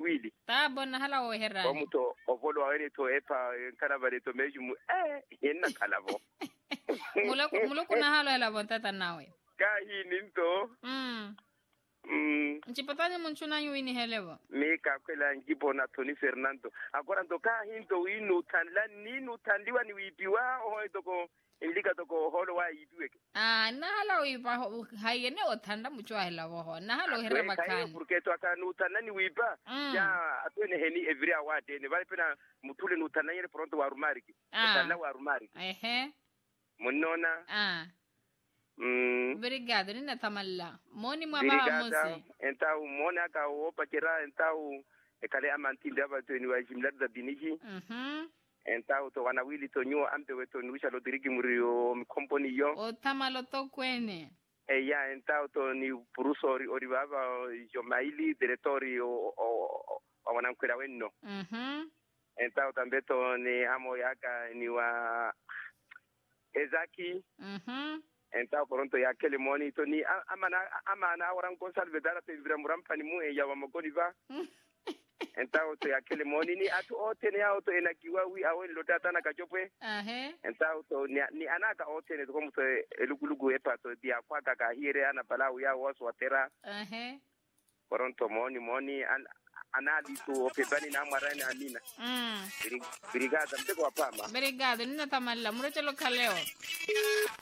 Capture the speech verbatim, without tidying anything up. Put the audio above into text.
wili tabo na hala o herra o muto o volo wani to epa kana bare to meju mu eh yenna kalabo mulo mulo kuna hala hela bontata nawe ka hi ninto mm mm nchipatanya munchuna yuini helevo mi ka kwela ngibo na Tony Fernando agora ndo ka hinto winu tanla ninu tandiwa ni wipiwa o toko indika toko holo wa ipiwe ah na hala o ipa hayene o tanda mucho hela bo na hala o herra bakani porque to akanu tanani wipa ya atwene heni every award ne vale pena mutule no tanani pronto wa rumariki tanana wa rumariki ehe munona ah Mm. Obrigado, nina tamalla. Moni mwa baha mosi. Entau mona ka o pakera entau e kale amantinda ba to ni wa jimla da biniki. Mhm. Entau to wana wili to nyu ampe we to nusha lo dirigi murio company yo. O tamalo to kwene. E ya entau to ni purusori ori baba yo maili direttori o o wana kwela wenno. Mhm. Entau tambe to ni amo yaka ni wa Ezaki. Mhm. Enta pronto ya kele moni to ni amana amana waran ko salve dara te vira muram pani mu e ya wa makoni va enta to ya kele moni ni atu ote ne auto ena kiwa wi awen lo tata na kachopwe ahe enta to ni ni anaka ote ne ko muto elugulugu e pato dia kwa kaka hire ana palau ya waso watera ahe pronto moni moni an anali tu ope bani na marani amina mm brigada mteko apama obrigado nina tamalla muro chelo kaleo